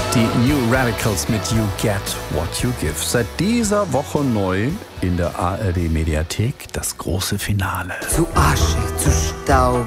Die New Radicals mit You Get What You Give. Seit dieser Woche neu in der ARD-Mediathek das große Finale. Zu Asche, zu Staub,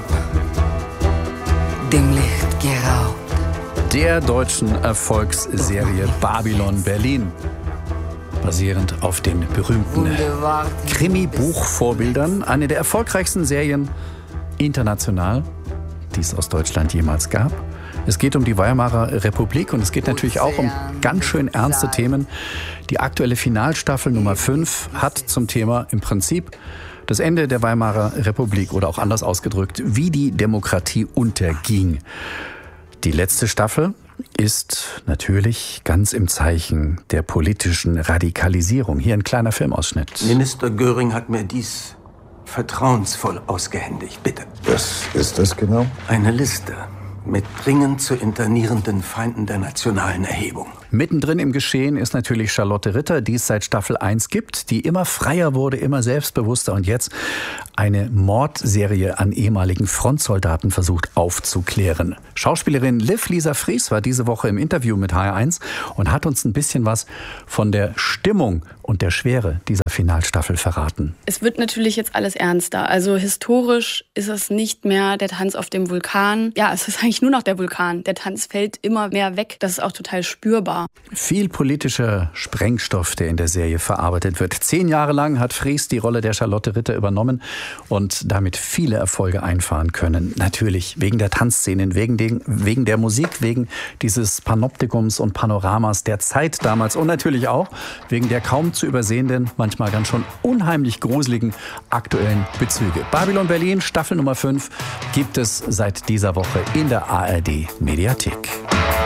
dem Licht geraubt. Der deutschen Erfolgsserie Babylon Berlin. Basierend auf den berühmten Krimi-Buchvorbildern. Eine der erfolgreichsten Serien international, die es aus Deutschland jemals gab. Es geht um die Weimarer Republik und es geht natürlich auch um ganz schön ernste Themen. Die aktuelle Finalstaffel Nummer 5 hat zum Thema im Prinzip das Ende der Weimarer Republik oder auch anders ausgedrückt, wie die Demokratie unterging. Die letzte Staffel ist natürlich ganz im Zeichen der politischen Radikalisierung. Hier ein kleiner Filmausschnitt. Minister Göring hat mir dies vertrauensvoll ausgehändigt. Bitte. Was ist das genau? Eine Liste mit dringend zu internierenden Feinden der nationalen Erhebung. Mittendrin im Geschehen ist natürlich Charlotte Ritter, die es seit Staffel 1 gibt, die immer freier wurde, immer selbstbewusster und jetzt eine Mordserie an ehemaligen Frontsoldaten versucht aufzuklären. Schauspielerin Liv Lisa Fries war diese Woche im Interview mit HR1 und hat uns ein bisschen was von der Stimmung und der Schwere dieser Finalstaffel verraten. Es wird natürlich jetzt alles ernster. Also historisch ist es nicht mehr der Tanz auf dem Vulkan. Ja, es ist eigentlich nur noch der Vulkan. Der Tanz fällt immer mehr weg. Das ist auch total spürbar. Viel politischer Sprengstoff, der in der Serie verarbeitet wird. 10 Jahre lang hat Fries die Rolle der Charlotte Ritter übernommen und damit viele Erfolge einfahren können. Natürlich wegen der Tanzszenen, wegen der Musik, wegen dieses Panoptikums und Panoramas der Zeit damals und natürlich auch wegen der kaum zu übersehenden, manchmal ganz schon unheimlich gruseligen aktuellen Bezüge. Babylon Berlin, Staffel Nummer 5, gibt es seit dieser Woche in der ARD-Mediathek.